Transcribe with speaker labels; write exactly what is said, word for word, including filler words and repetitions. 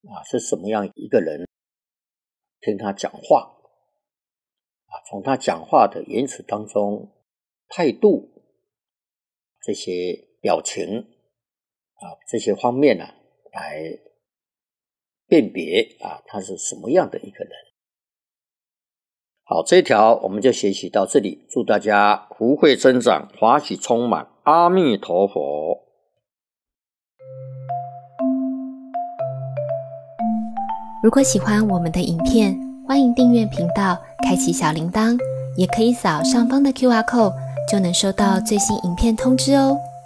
Speaker 1: 啊是什么样一个人，听他讲话啊，从他讲话的言辞当中，态度这些表情啊这些方面呢、啊，来辨别啊他是什么样的一个人。好，这一条我们就学习到这里，祝大家福慧增长，法喜充满，阿弥陀佛。
Speaker 2: 如果喜欢我们的影片，欢迎订阅频道，开启小铃铛，也可以扫上方的 Q R code， 就能收到最新影片通知哦。